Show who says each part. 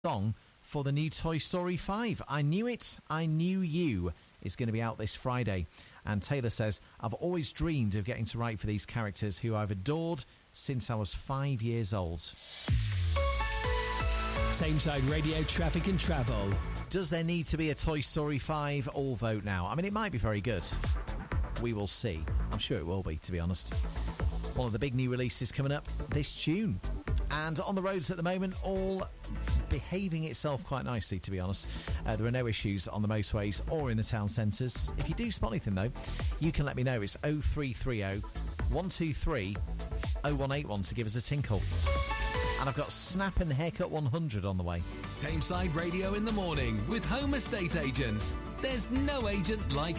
Speaker 1: song for the new Toy Story 5. I Knew It, I Knew You is going to be out this Friday. And Taylor says, I've always dreamed of getting to write for these characters who I've adored since I was 5 years old.
Speaker 2: Tameside Radio Traffic and Travel.
Speaker 1: Does there need to be a Toy Story 5? All vote now. I mean, it might be very good. We will see. I'm sure it will be, to be honest. One of the big new releases coming up this June. And on the roads at the moment, all behaving itself quite nicely, to be honest. There are no issues on the motorways or in the town centres. If you do spot anything, though, you can let me know. It's 0330 123 0181 to give us a tinkle. And I've got Snap and Haircut 100 on the way.
Speaker 3: Tameside Radio in the morning with Home Estate Agents. There's no agent like